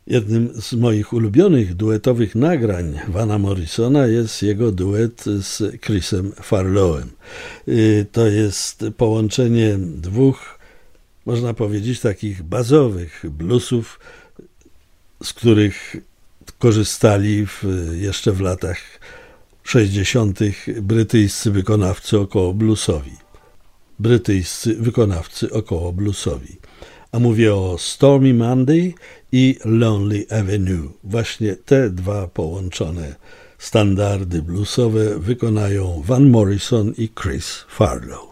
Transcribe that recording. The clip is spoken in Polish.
Jednym z moich ulubionych duetowych nagrań Vana Morrisona jest jego duet z Chrisem Farlowem. To jest połączenie dwóch, można powiedzieć, takich bazowych bluesów, z których korzystali jeszcze w latach 60. brytyjscy wykonawcy około bluesowi. A mówię o Stormy Monday i Lonely Avenue. Właśnie te dwa połączone standardy bluesowe wykonają Van Morrison i Chris Farlow.